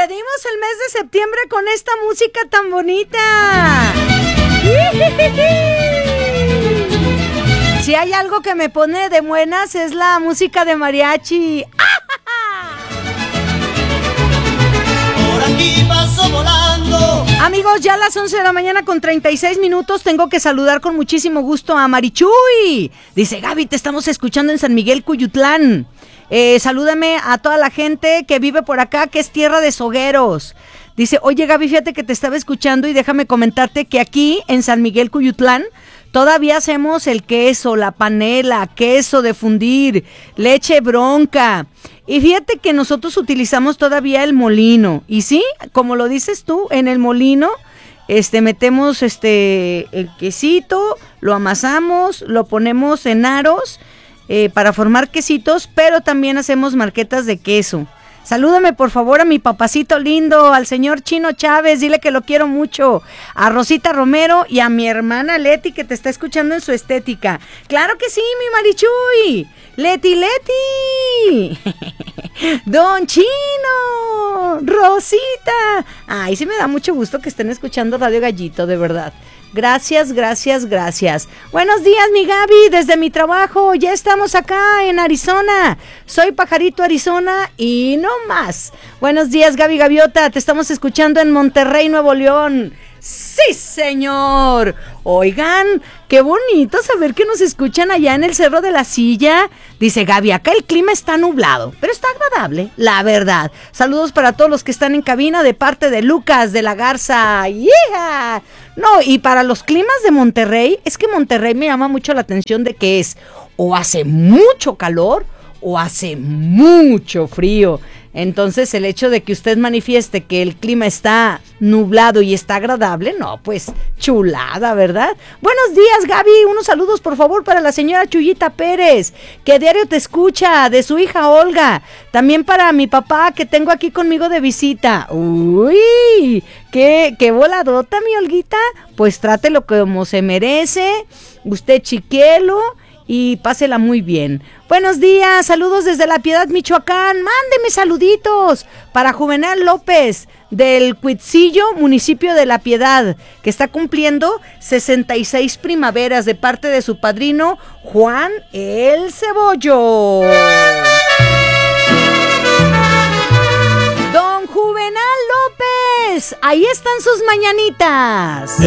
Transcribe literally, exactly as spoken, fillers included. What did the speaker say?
Despedimos el mes de septiembre con esta música tan bonita. Si hay algo que me pone de buenas es la música de mariachi. Por aquí paso volando. Amigos, ya a las once de la mañana con treinta y seis minutos tengo que saludar con muchísimo gusto a Marichuy. Dice, Gaby, te estamos escuchando en San Miguel, Cuyutlán. Eh, salúdame a toda la gente que vive por acá, que es tierra de sogueros. Dice, oye Gaby, fíjate que te estaba escuchando y déjame comentarte que aquí en San Miguel, Cuyutlán, todavía hacemos el queso, la panela, queso de fundir, leche bronca. Y fíjate que nosotros utilizamos todavía el molino. Y sí, como lo dices tú, en el molino este, metemos este, el quesito, lo amasamos, lo ponemos en aros eh, para formar quesitos, pero también hacemos marquetas de queso. Salúdame por favor a mi papacito lindo, al señor Chino Chávez, dile que lo quiero mucho, a Rosita Romero y a mi hermana Leti que te está escuchando en su estética. ¡Claro que sí, mi Marichuy! ¡Leti, Leti! ¡Don Chino! ¡Rosita! Ay, sí me da mucho gusto que estén escuchando Radio Gallito, de verdad. Gracias, gracias, gracias. Buenos días, mi Gaby, desde mi trabajo. Ya estamos acá en Arizona. Soy Pajarito Arizona y no más. Buenos días, Gaby Gaviota. Te estamos escuchando en Monterrey, Nuevo León. ¡Sí, señor! Oigan, qué bonito saber que nos escuchan allá en el Cerro de la Silla. Dice Gaby, acá el clima está nublado, pero está agradable, la verdad. Saludos para todos los que están en cabina de parte de Lucas de la Garza. ¡Yeah! No, y para los climas de Monterrey, es que Monterrey me llama mucho la atención de que es o hace mucho calor o hace mucho frío. Entonces el hecho de que usted manifieste que el clima está nublado y está agradable, no, pues chulada, ¿verdad? Buenos días, Gaby, unos saludos por favor para la señora Chuyita Pérez, que diario te escucha, de su hija Olga, también para mi papá que tengo aquí conmigo de visita. Uy, qué, qué voladota mi Olguita, pues trátelo como se merece, usted chiquelo y pásela muy bien. Buenos días, saludos desde La Piedad, Michoacán. Mándeme saluditos para Juvenal López del Cuitzillo, municipio de La Piedad, que está cumpliendo sesenta y seis primaveras de parte de su padrino Juan el Cebollo. Don Juvenal López, ahí están sus mañanitas.